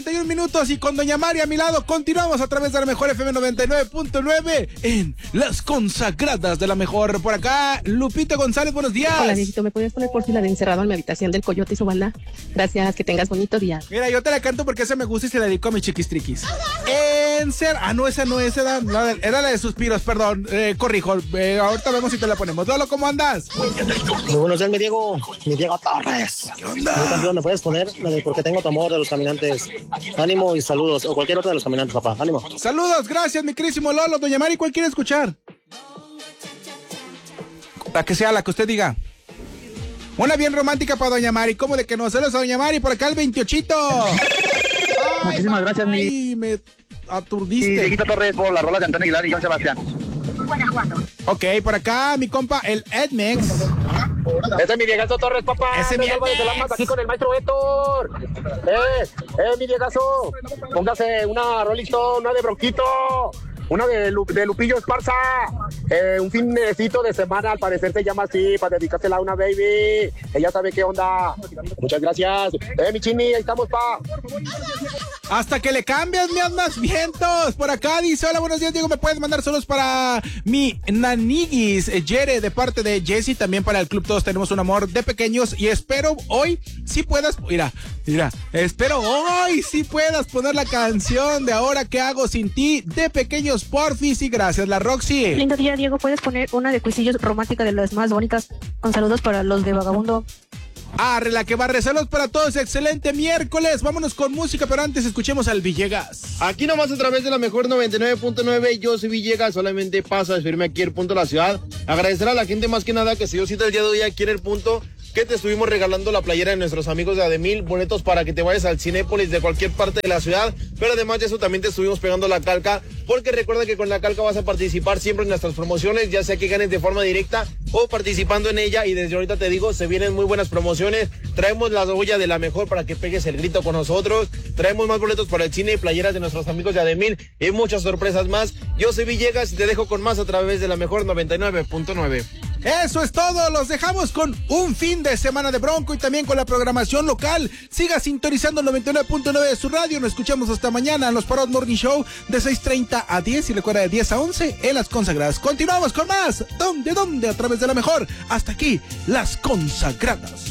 31 minutos y con Doña Mari a mi lado continuamos a través de la mejor FM 99.9 en Las Consagradas de la Mejor. Por acá, Lupita González, buenos días. Hola, viejito, ¿me puedes poner por si la de Encerrado en mi habitación del Coyote y su banda? Gracias, que tengas bonito día. Mira, yo te la canto porque esa me gusta y se la dedico a mis chiquistriquis. No, esa no es, era la de Suspiros, perdón, corrijo, ahorita vemos si te la ponemos. Lolo, ¿cómo andas? Muy buenos días, mi Diego Torres. ¿Qué onda? Campeón, ¿me puedes poner la de Porque tengo tu amor de Los Caminantes? Ánimo y saludos, o cualquier otra de Los Caminantes, papá, ánimo. Saludos, gracias, mi querísimo Lolo. Doña Mari, ¿cuál quiere escuchar? Para que sea la que usted diga. Una bien romántica para Doña Mari. ¿Cómo de que no? Saludos a Doña Mari, por acá el 28. Muchísimas gracias, Ay, me aturdiste. Y Dieguito Torres por la rola de Antonio Aguilar y Joan Sebastián. Ok, por acá mi compa, el Edmex. Ese es mi Diegazo Torres, papá. Ese es mi Edmex. Aquí con el maestro Héctor. Mi Diegazo. Póngase una Rolling Stone, una de Bronquito. Una de Lupillo Esparza. Un finecito de semana, al parecer se llama así, para dedicársela a una baby. Ella sabe qué onda. Muchas gracias. Mi Chini, ahí estamos, pa. Hasta que le cambias, mi más vientos. Por acá dice, hola, buenos días, Diego, ¿me puedes mandar saludos para mi naniguis, Yere, de parte de Jessy, también para el club Todos Tenemos un Amor de Pequeños, y espero hoy sí puedas, espero hoy sí puedas poner la canción de Ahora que hago sin ti, de Pequeños, porfis, y gracias, la Roxy. Lindo día, Diego, ¿puedes poner una de Cuisillos romántica de las más bonitas? Con saludos para los de Vagabundo. La que barre, saludos para todos, excelente miércoles, vámonos con música, pero antes escuchemos al Villegas. Aquí nomás a través de la mejor 99.9, yo soy Villegas, solamente paso a despedirme aquí el punto de la ciudad, agradecer a la gente más que nada que se dio cita el día de hoy aquí en el punto, que te estuvimos regalando la playera de nuestros amigos de Ademil, boletos para que te vayas al Cinépolis de cualquier parte de la ciudad, pero además de eso también te estuvimos pegando la calca, porque recuerda que con la calca vas a participar siempre en nuestras promociones, ya sea que ganes de forma directa o participando en ella, y desde ahorita te digo, se vienen muy buenas promociones, traemos la olla de la mejor para que pegues el grito con nosotros, traemos más boletos para el cine, playeras de nuestros amigos de Ademil y muchas sorpresas más. Yo soy Villegas y te dejo con más a través de la mejor 99.9. Eso es todo, los dejamos con un fin de semana de Bronco y también con la programación local. Siga sintonizando el 99.9 de su radio, nos escuchamos hasta mañana en los Parod Morning Show de 6:30 a 10 y recuerda de 10 a 11 en Las Consagradas. Continuamos con más, ¿dónde? A través de la mejor, hasta aquí, Las Consagradas.